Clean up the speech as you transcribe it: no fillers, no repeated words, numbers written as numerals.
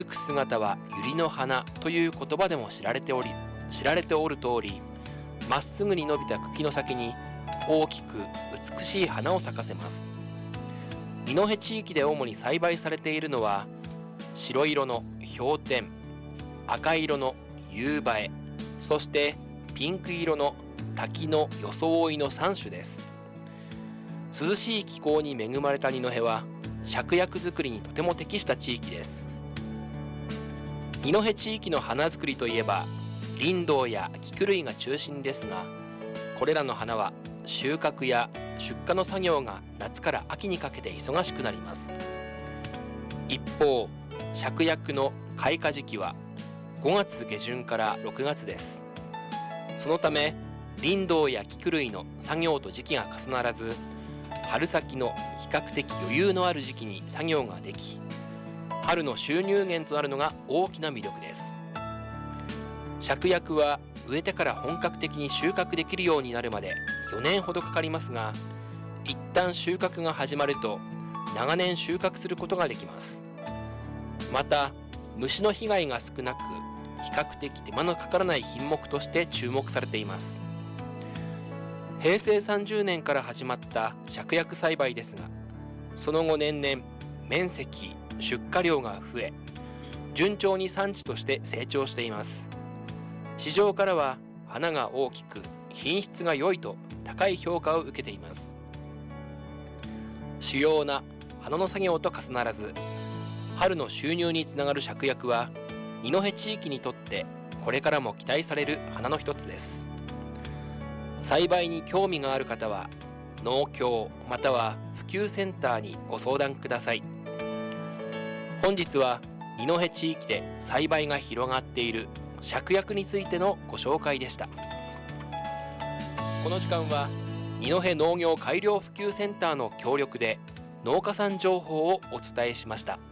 く姿は百合の花という言葉でも知られておる通り、まっすぐに伸びた茎の先に大きく美しい花を咲かせます。二戸地域で主に栽培されているのは、白色の氷点、赤色の夕映え、そしてピンク色の滝の装いの3種です。涼しい気候に恵まれた二戸は芍薬作りにとても適した地域です。二戸地域の花作りといえばリンドウや菊類が中心ですが、これらの花は収穫や出荷の作業が夏から秋にかけて忙しくなります。一方、芍薬の開花時期は5月下旬から6月です。そのためリンドウや菊類の作業と時期が重ならず、春先の比較的余裕のある時期に作業ができ、春の収入源となるのが大きな魅力です。芍薬は植えてから本格的に収穫できるようになるまで4年ほどかかりますが、一旦収穫が始まると長年収穫することができます。また虫の被害が少なく、比較的手間のかからない品目として注目されています。平成30年から始まった芍薬栽培ですが、その後年々面積、出荷量が増え、順調に産地として成長しています。市場からは花が大きく品質が良いと高い評価を受けています。主要な花の作業と重ならず、春の収入につながる芍薬は二戸地域にとってこれからも期待される花の一つです。栽培に興味がある方は農協または普及センターにご相談ください。本日は二戸地域で栽培が広がっている芍薬についてのご紹介でした。この時間は二戸農業改良普及センターの協力で農家さん情報をお伝えしました。